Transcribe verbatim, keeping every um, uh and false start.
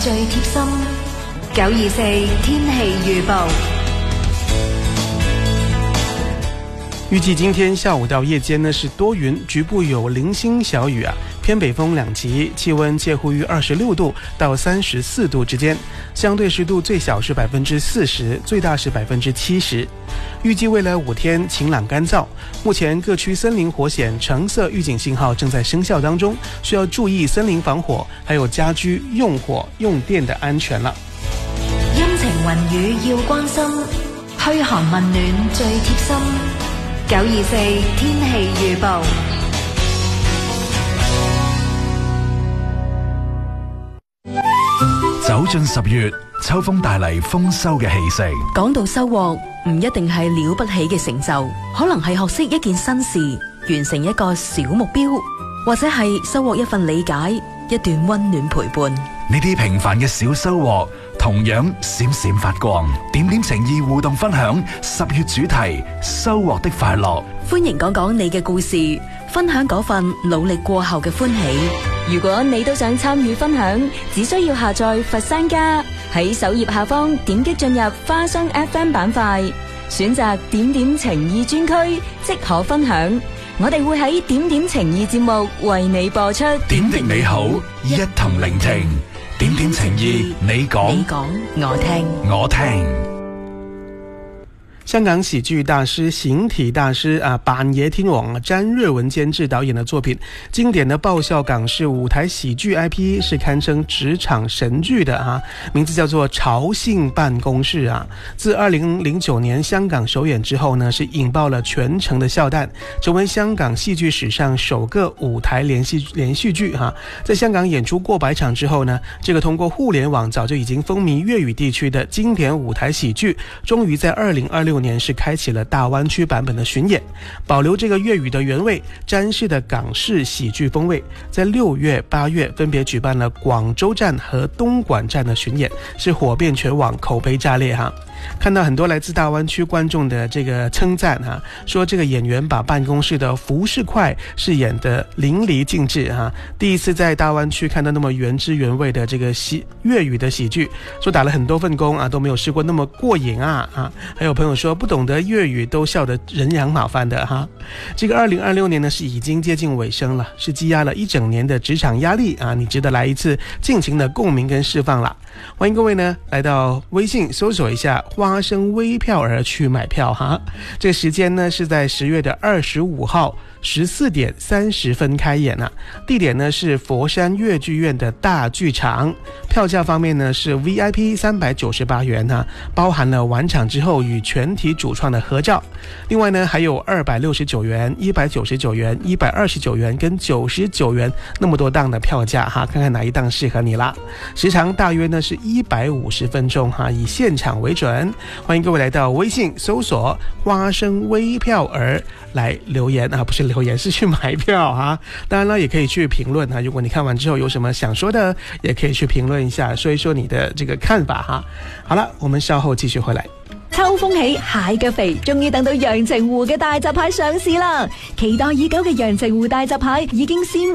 最貼心九二四天氣預報。 預計今天下午到夜間呢是多雲，局部有零星小雨啊，偏北風兩級，氣溫介乎於二十六度到三十四度之間，相對濕度最小是百分之四十，最大是百分之七十。預計未來五天晴朗乾燥，目前各區森林火險橙色預警信號正在生效當中，需要注意森林防火，還有家居用火用電的安全了。 陰晴雲雨要關心，噓寒問暖最貼心。九二四天氣預報。 走進十月，秋風帶嚟豐收嘅氣息。 講到收穫，唔一定係了不起嘅成就，可能係學識一件新事，完成一個小目標，或者係收穫一份理解，一段溫暖陪伴。 呢啲平凡嘅小收穫，同樣閃閃發光。點點情意互動分享十月主題收穫的快樂。 歡迎講講你嘅故事，分享嗰份努力過後嘅歡喜。 如果你都想參與分享，只需要下載佛山家，喺首頁下方點擊進入花生 F M 板塊，選擇點點情意專區，即可分享。我哋會喺點點情意節目為你播出。 點滴你好，一同聆聽。點點情意，你講， 你講，我聽， 我聽。 香港喜劇大師、形體大師啊，板爺天王詹瑞文監製導演的作品，經典的爆笑港式舞台喜劇 I P 是堪稱職場神劇的啊，名字叫做《潮性辦公室》啊。自二零零九年香港首演之後呢，是引爆了全城的笑彈，成為香港戲劇史上首個舞台連續連續劇哈、啊。在香港演出過百場之後呢，這個通過互聯網早就已經風靡粵語地區的經典舞台喜劇，終於在二零二六年是開啟了大灣區版本的巡演，保留這個粵語的原味，詹氏的港式喜劇風味，在六月、八月分別舉辦了廣州站和東莞站的巡演，是火遍全網，口碑炸裂哈。看到很多來自大灣區觀眾的這個稱讚哈，說這個演員把辦公室的浮世塊是演得淋漓盡致哈。第一次在大灣區看到那麼原汁原味的這個喜粵語的喜劇，說打了很多份工啊，都沒有試過那麼過癮啊啊！還有朋友說不懂得粵語都笑得人仰馬翻的哈。這個二零二六年呢是已經接近尾聲了，是積壓了一整年的職場壓力啊，你值得來一次盡情的共鳴跟釋放啦。歡迎各位呢來到微信搜索一下花生微票兒去買票哈。這個時間呢是在十月的二十五號十四點三十分開演啊，地點呢是佛山粵劇院的大劇場，票價方面呢是 V I P 三百九十八元啊，包含了晚場之後與全體主創的合照。另外呢還有二百六十九元、一百九十九元、一百二十九元跟九十九元那麼多檔的票價哈，看看哪一檔適合你啦。時長大約呢是一百五十分鐘哈，以現場為準。歡迎各位來到微信搜索花生微票兒來留言啊，不是留言是去買票哈。當然了也可以去評論哈，如果你看完之後有什麼想說的也可以去評論一下，說一說你的這個看法哈。好了，我們稍後繼續回來。 秋風起，蟹腳肥，終於等到陽澄湖嘅大閘蟹上市啦！期待已久嘅陽澄湖大閘蟹已經先